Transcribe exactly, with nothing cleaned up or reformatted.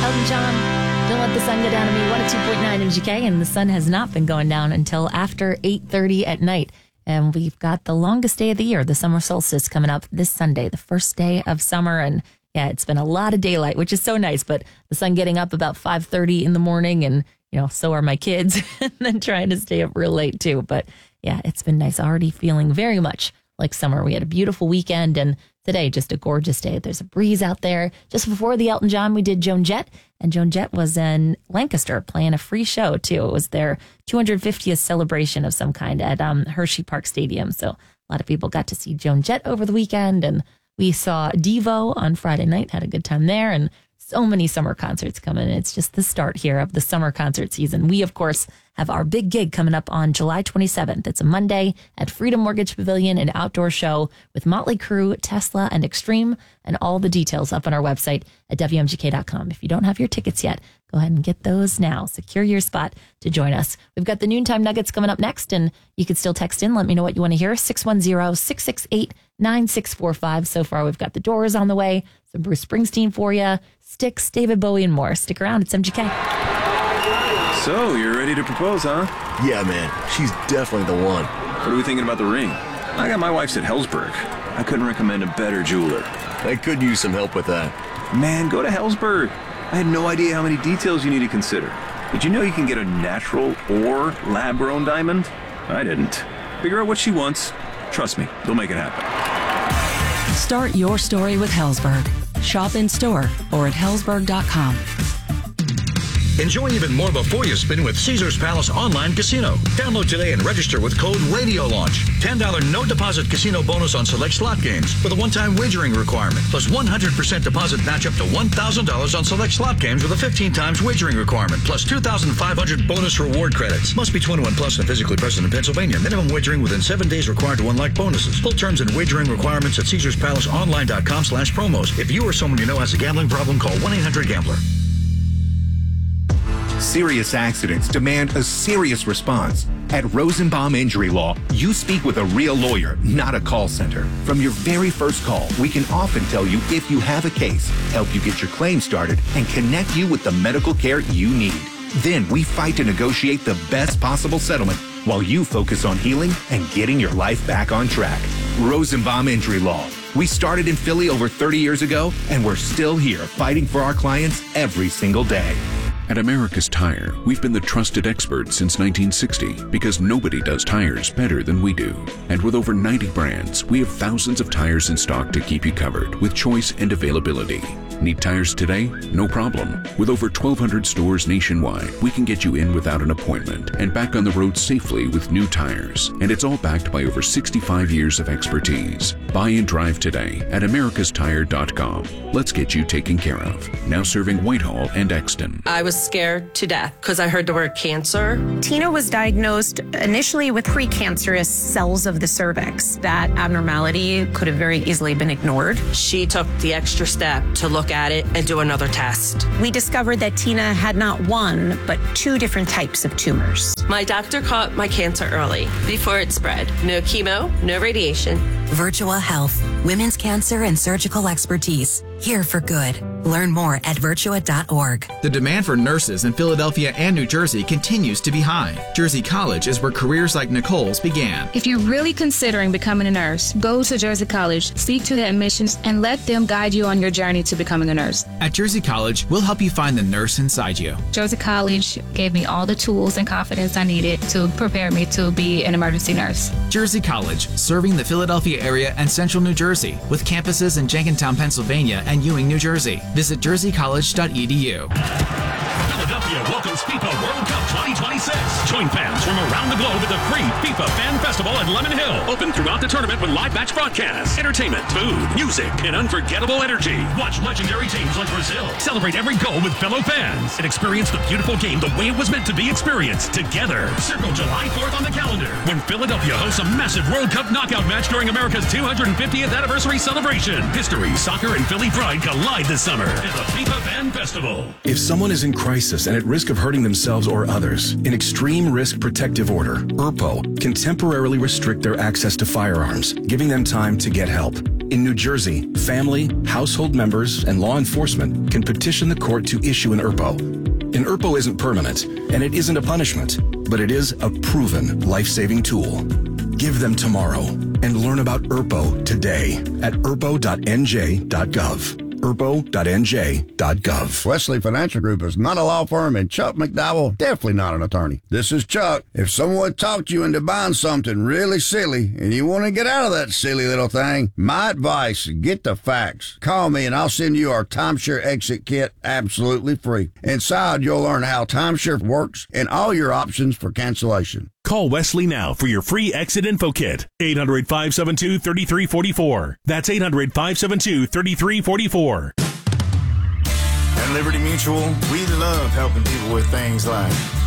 Elton John, Don't Let the Sun Go Down on Me, one oh two point nine M G K, and the sun has not been going down until after eight thirty at night. And we've got the longest day of the year, the summer solstice, coming up this Sunday, the first day of summer. And yeah, it's been a lot of daylight, which is so nice, but the sun getting up about five thirty in the morning, and, you know, so are my kids, and then trying to stay up real late too. But yeah, it's been nice. Already feeling very much like summer. We had a beautiful weekend, and today, just a gorgeous day. There's a breeze out there. Just before the Elton John, we did Joan Jett, and Joan Jett was in Lancaster playing a free show, too. It was their two hundred fiftieth celebration of some kind at um, Hershey Park Stadium. So a lot of people got to see Joan Jett over the weekend, and we saw Devo on Friday night, had a good time there, and so many summer concerts coming. It's just the start here of the summer concert season. We, of course, have our big gig coming up on July twenty-seventh. It's a Monday at Freedom Mortgage Pavilion, an outdoor show with Motley Crue, Tesla, and Extreme, and all the details up on our website at W M G K dot com. If you don't have your tickets yet, go ahead and get those now. Secure your spot to join us. We've got the Noontime Nuggets coming up next, and you can still text in. Let me know what you want to hear. six one zero, six six eight, nine six four five. So far, we've got the Doors on the way, some Bruce Springsteen for you, Styx, David Bowie, and more. Stick around. It's M G K. So, you're ready to propose, huh? Yeah, man. She's definitely the one. What are we thinking about the ring? I got my wife's at Helzberg. I couldn't recommend a better jeweler. I could use some help with that. Man, go to Helzberg. I had no idea how many details you need to consider. Did you know you can get a natural or lab-grown diamond? I didn't. Figure out what she wants. Trust me, they'll make it happen. Start your story with Helzberg. Shop in store or at helzberg dot com. Enjoy even more before you spin with Caesars Palace Online Casino. Download today and register with code RADIOLAUNCH. ten dollars no-deposit casino bonus on select slot games with a one-time wagering requirement. Plus one hundred percent deposit match up to one thousand dollars on select slot games with a fifteen times wagering requirement. Plus two thousand five hundred bonus reward credits. Must be twenty-one plus and physically present in Pennsylvania. Minimum wagering within seven days required to unlock bonuses. Full terms and wagering requirements at Caesars Palace Online dot com slash promos. If you or someone you know has a gambling problem, call one eight hundred gambler. Serious accidents demand a serious response. At Rosenbaum Injury Law, you speak with a real lawyer, not a call center. From your very first call, we can often tell you if you have a case, help you get your claim started, and connect you with the medical care you need. Then we fight to negotiate the best possible settlement while you focus on healing and getting your life back on track. Rosenbaum Injury Law. We started in Philly over thirty years ago, and we're still here fighting for our clients every single day. At America's Tire, we've been the trusted experts since nineteen sixty because nobody does tires better than we do. And with over ninety brands, we have thousands of tires in stock to keep you covered with choice and availability. Need tires today? No problem. With over twelve hundred stores nationwide, we can get you in without an appointment and back on the road safely with new tires. And it's all backed by over sixty-five years of expertise. Buy and drive today at americas tire dot com. Let's get you taken care of. Now serving Whitehall and Exton. I was scared to death because I heard the word cancer. Tina was diagnosed initially with precancerous cells of the cervix. That abnormality could have very easily been ignored. She took the extra step to look at it and do another test. We discovered that Tina had not one, but two different types of tumors. My doctor caught my cancer early, before it spread. No chemo, no radiation. Virtua Health, women's cancer and surgical expertise. Here for good. Learn more at virtua dot org. The demand for nurses in Philadelphia and New Jersey continues to be high. Jersey College is where careers like Nicole's began. If you're really considering becoming a nurse, go to Jersey College, speak to the admissions, and let them guide you on your journey to becoming a nurse. At Jersey College, we'll help you find the nurse inside you. Jersey College gave me all the tools and confidence I needed to prepare me to be an emergency nurse. Jersey College, serving the Philadelphia area and central New Jersey, with campuses in Jenkintown, Pennsylvania and Ewing, New Jersey. Visit jersey college dot e d u. Philadelphia welcomes FIFA World Cup twenty twenty-six. Join fans from around the globe at the free FIFA Fan Festival at Lemon Hill. Open throughout the tournament with live match broadcasts, entertainment, food, music, and unforgettable energy. Watch legendary teams like Brazil celebrate every goal with fellow fans and experience the beautiful game the way it was meant to be experienced together. Circle July fourth on the calendar when Philadelphia hosts a massive World Cup knockout match during America's two hundred fiftieth anniversary celebration. History, soccer, and Philly pride collide this summer at the FIFA Fan Festival. If someone is in crisis and at risk of hurting themselves or others, an Extreme Risk Protective Order, E R P O, can temporarily restrict their access to firearms, giving them time to get help. In New Jersey, family, household members, and law enforcement can petition the court to issue an E R P O. An E R P O isn't permanent, and it isn't a punishment, but it is a proven life-saving tool. Give them tomorrow and learn about E R P O today at E R P O dot N J dot gov. E R P O dot N J dot gov. Wesley Financial Group is not a law firm, and Chuck McDowell definitely not an attorney. This is Chuck. If someone talked you into buying something really silly and you want to get out of that silly little thing, my advice, get the facts. Call me and I'll send you our timeshare exit kit absolutely free. Inside, you'll learn how timeshare works and all your options for cancellation. Call Wesley now for your free exit info kit. eight hundred, five seven two, three three four four. That's eight hundred, five seven two, three three four four. At Liberty Mutual, we love helping people with things like